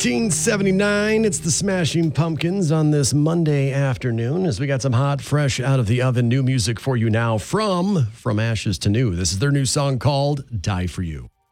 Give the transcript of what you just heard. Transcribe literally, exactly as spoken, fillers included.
nineteen seventy-nine, it's the Smashing Pumpkins on this Monday afternoon as we got some hot, fresh, out of the oven new music for you now from From Ashes to New. This is their new song called Die For You.